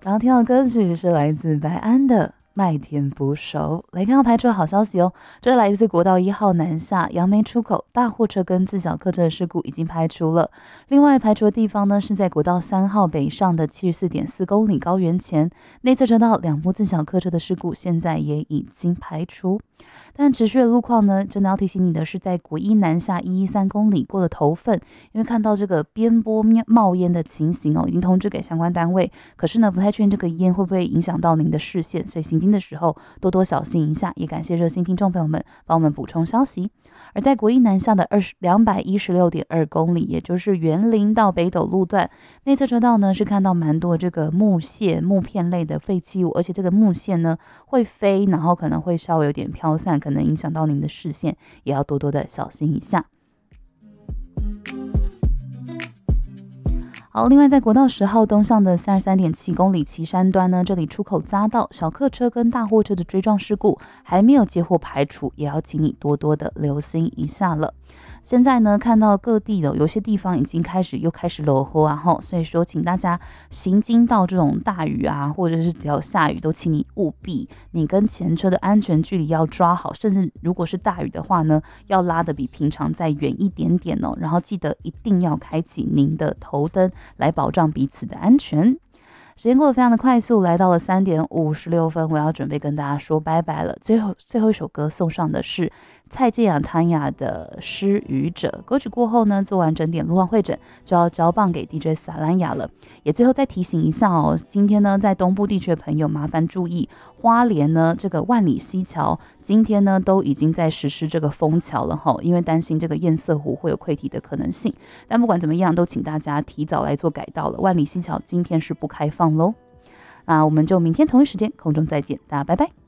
刚刚听到的歌曲是来自白安的麦田不熟。来看到排除的好消息哦，这是来自国道1号南下杨梅出口大货车跟自小客车的事故已经排除了。另外排除的地方呢，是在国道3号北上的74.4公里高原前内侧车道2部自小客车的事故，现在也已经排除。但持续的路况呢，真的要提醒你的是，在国一南下113公里过了头份，因为看到这个边坡冒烟的情形哦，已经通知给相关单位。可是呢，不太确定这个烟会不会影响到您的视线，所以行经的时候多多小心一下。也感谢热心听众朋友们帮我们补充消息。而在国一南下的216.2公里，也就是园林到北斗路段内侧车道呢，是看到蛮多这个木屑、木片类的废弃物，而且这个木屑呢会飞，然后可能会稍微有点飘散，可能影响到您的视线，也要多多的小心一下。好，另外在国道10号东向的33.7公里旗山端呢，这里出口匝道小客车跟大货车的追撞事故还没有接获排除，也要请你多多的留心一下了。现在呢，看到各地的有些地方已经开始落后啊，所以说请大家行经到这种大雨啊，或者是只要下雨，都请你务必你跟前车的安全距离要抓好，甚至如果是大雨的话呢，要拉得比平常再远一点点哦。然后记得一定要开启您的头灯，来保障彼此的安全。时间过得非常的快速，来到了3点56分，我要准备跟大家说拜拜了。最后一首歌送上的是蔡健雅汤雅的《失语者》。歌曲过后呢，做完整点路况会诊，就要交棒给 DJ 萨兰雅了。也最后再提醒一下哦，今天呢，在东部地区的朋友麻烦注意，花莲呢这个万里溪桥今天呢都已经在实施这个封桥了哈，因为担心这个堰塞湖会有溃堤的可能性。但不管怎么样，都请大家提早来做改道了。万里溪桥今天是不开放喽。那我们就明天同一时间空中再见，大家拜拜。